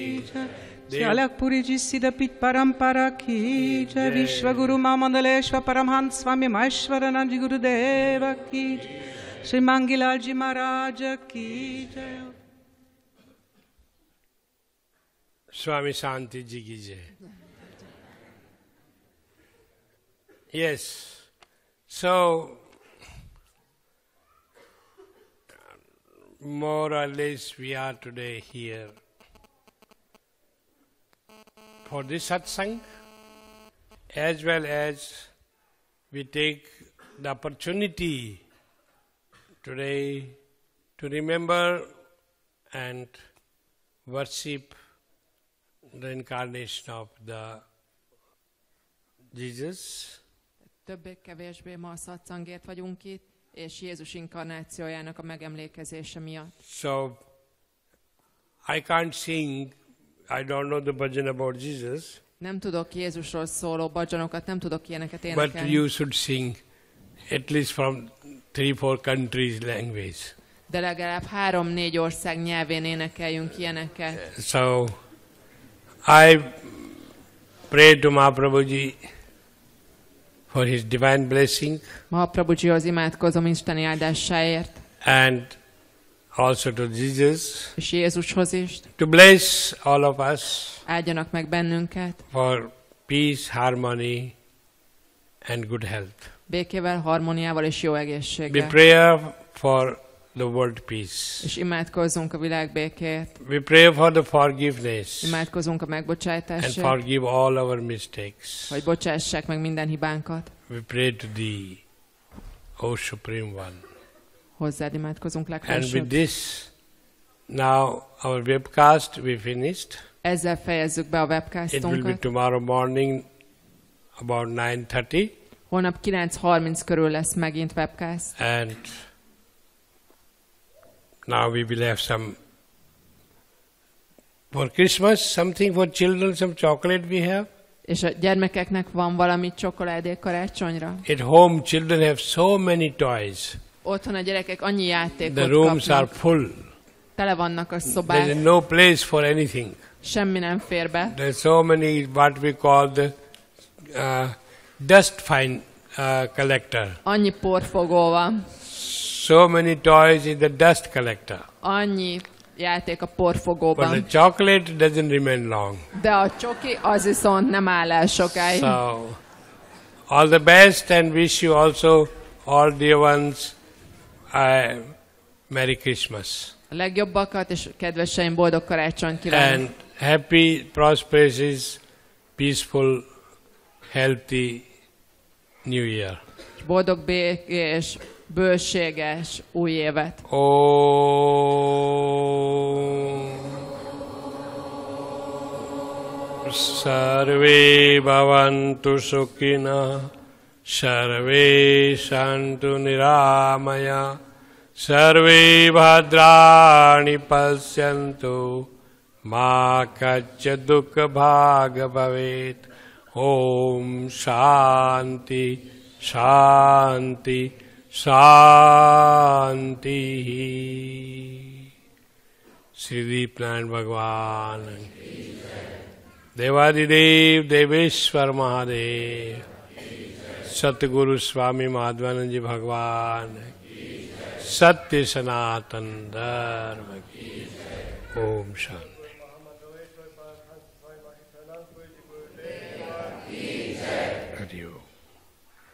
Shalakpuri ji Siddha Pit Parampara ki jai. Vishwaguru Mamandaleshwar Paramhans Swami Maheshwaranand Gurudeva ki jai. Shri Mangilal ji Maharaj ki jai. Swami Shanti ji ki jai. Yes, so more or less we are today here for this satsang, as well as we take the opportunity today to remember and worship the incarnation of the Jesus. Többé-kevésbé ma a szatszangért vagyunk itt, és Jézus inkarnációjának a megemlékezése miatt. So, I can't sing, I don't know the bhajan about Jesus. Nem tudok Jézusról szóló bhajanokat, nem tudok ilyeneket But énekelni. you should sing at least from 3-4 countries' language. De legalább 3-4 ország nyelvén énekeljünk ilyeneket. So, I pray to Mahaprabhuji for his divine blessing Mahaprabhujihoz imádkozom isteni áldásáért, and also to Jesus és Jézushoz is. to bless all of us Áldjanak meg bennünket for peace, harmony and good health. békével, harmóniával és jó We egészséggel. pray for the world peace. És imádkozzunk a világ békéért. We pray for the forgiveness Imádkozunk a and megbocsátásért, forgive all our mistakes. hogy bocsássák meg minden hibánkat. We pray to Thee, O Supreme One. Hozzád imádkozunk And with legfelsőbb. this, now our webcast we finished. Ezzel fejezzük be a It will be webcastunkat. tomorrow morning about 9:30, Holnap 9:30 körül lesz megint webcast. and now we will have some for Christmas, something for children, some chocolate we have. És a gyermekeknek van valami csokoládé karácsonyra? At home, children have so many toys. Otthon a gyerekek annyi játékot The rooms are kapnak. full. Tele vannak a There is szobák. no place for anything. Semmi nem fér be. There are so many what we call the dust fine collector. Annyi porfogó van. So many toys in the dust collector. Annyi játék a But porfogóban. the chocolate doesn't remain long. De a csoki az viszont nem áll el sokáig. So, all the best, and wish you also, all dear ones, Merry Christmas. A legjobbakat és kedveseim boldog karácsonyt kívánok. And happy, prosperous, peaceful, healthy New Year. És boldog, békés, bőséges új évet. Sarve bhavantu sukhina, sarve santu niramaya, sarve bhadrani pasyantu, ma kaccha dukkha bhaga bhavet. Om Shanti, Shanti, Shanti. Sri Deepnand Bhagwan, Devadidev, Deveshwar Mahadev, Satguru Swami Madhvanand Ji Bhagwan, Satya Sanatan Dharma ki. Om Shanti. Hare Om.